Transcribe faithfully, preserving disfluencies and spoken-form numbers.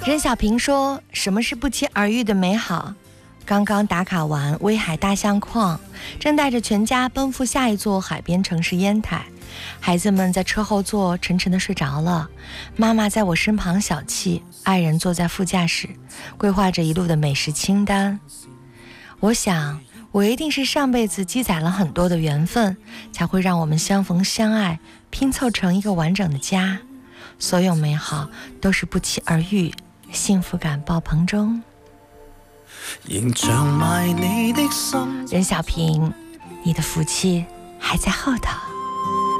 任小平说，什么是不期而遇的美好？刚刚打卡完威海大相框，正带着全家奔赴下一座海边城市烟台。孩子们在车后座沉沉地睡着了，妈妈在我身旁小憩，爱人坐在副驾驶，规划着一路的美食清单。我想，我一定是上辈子积攒了很多的缘分，才会让我们相逢相爱，拼凑成一个完整的家。所有美好都是不期而遇，幸福感爆棚中。任小平，你的福气还在后头。